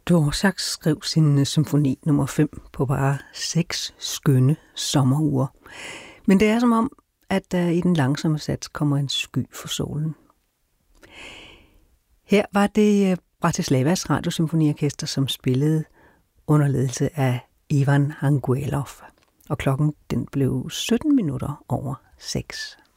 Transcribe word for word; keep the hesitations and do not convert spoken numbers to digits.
Dvorak skrev sin symfoni nummer fem på bare seks skønne sommeruger. Men det er som om, at der i den langsomme sats kommer en sky for solen. Her var det Bratislavas Radiosymfoniorkester, som spillede under ledelse af Ivan Hanguelov. Og klokken den blev sytten minutter over seks.